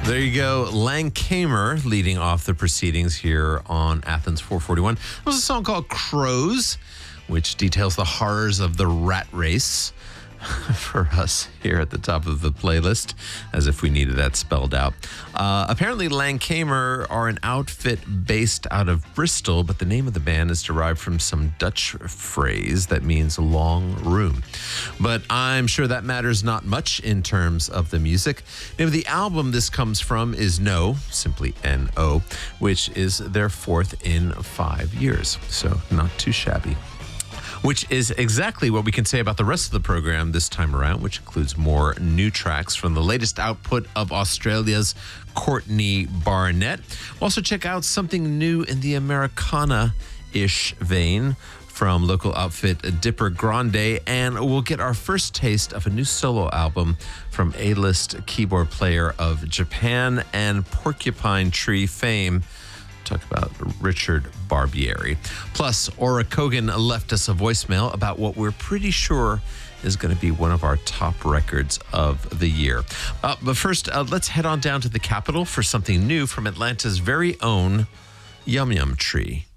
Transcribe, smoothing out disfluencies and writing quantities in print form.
There you go. Langkamer leading off the proceedings here on Athens 441. It was a song called Crows, which details the horrors of the rat race for us here at the top of the playlist, as if we needed that spelled out. Apparently, Langkamer are an outfit based out of Bristol, but the name of the band is derived from some Dutch phrase that means long room. But I'm sure that matters not much in terms of the music. The name of the album this comes from is No, simply N-O, which is their fourth in 5 years, so not too shabby. Which is exactly what we can say about the rest of the program this time around, which includes more new tracks from the latest output of Australia's Courtney Barnett. We'll also check out something new in the Americana-ish vein from local outfit Dipper Grande, and we'll get our first taste of a new solo album from A-list keyboard player of Japan and Porcupine Tree fame. Talk about Richard Barbieri. Plus, Ora Kogan left us a voicemail about what we're pretty sure is going to be one of our top records of the year. But first, let's head on down to the Capitol for something new from Atlanta's very own Yum Yum Tree.